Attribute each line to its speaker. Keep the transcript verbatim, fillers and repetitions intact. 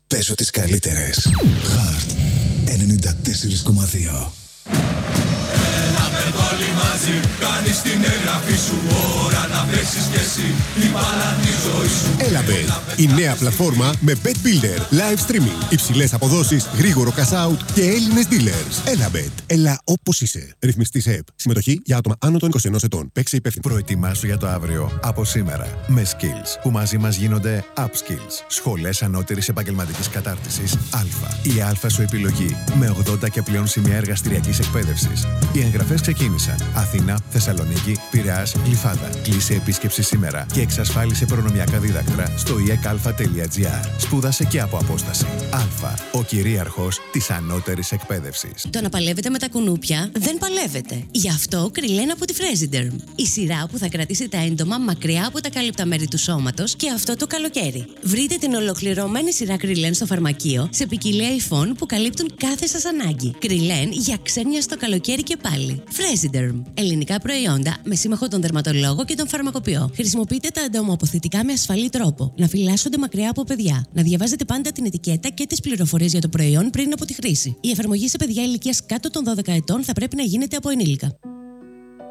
Speaker 1: Παίζω τις καλύτερες. Heart ενενήντα τέσσερα κόμμα δύο.
Speaker 2: Όλοι μαζί, κάνεις την εγγραφή σου. Ώρα να παίξεις κι εσύ την μπάλα τη ζωή σου.
Speaker 3: Elabet, η νέα πλατφόρμα με Bet Builder, live streaming, υψηλές αποδόσεις, γρήγορο cash out και Έλληνες dealers. Elabet, έλα όπως είσαι. Ρυθμιστής ΕΕΠ. Συμμετοχή για άτομα άνω των είκοσι ενός ετών. Παίξε υπεύθυνα.
Speaker 4: Προετοιμάσου για το αύριο από σήμερα με skills που μαζί μας γίνονται upskills. Σχολές ανώτερης επαγγελματικής κατάρτισης Α. Η Α σου επιλογή με ογδόντα και πλέον σημεία εργαστηριακής εκπαίδευσης. Οι εγγραφές ξεκίνησαν. Αθήνα, Θεσσαλονίκη, Πειραιάς, Γλυφάδα. Κλείσε επίσκεψη σήμερα και εξασφάλισε προνομιακά δίδακτρα στο ι εκ α τελεία τζι άρ. Σπούδασε και από απόσταση. Α. Ο κυρίαρχος της ανώτερης εκπαίδευσης.
Speaker 5: Το να παλεύετε με τα κουνούπια δεν παλεύετε. Γι' αυτό Κριλέν από τη Fresiderm. Η σειρά που θα κρατήσει τα έντομα μακριά από τα κάλυπτα μέρη του σώματος και αυτό το καλοκαίρι. Βρείτε την ολοκληρωμένη σειρά Κριλέν στο φαρμακείο σε ποικιλία υφών που καλύπτουν κάθε σας ανάγκη. Κριλέν για ξένια στο καλοκαίρι και πάλι. Fresiderm. Ελληνικά προϊόντα με σύμμαχο τον δερματολόγο και τον φαρμακοποιό. Χρησιμοποιείτε τα εντομοαποθητικά με ασφαλή τρόπο. Να φυλάσσονται μακριά από παιδιά. Να διαβάζετε πάντα την ετικέτα και τις πληροφορίες για το προϊόν πριν από τη χρήση. Η εφαρμογή σε παιδιά ηλικίας κάτω των δώδεκα ετών θα πρέπει να γίνεται από ενήλικα.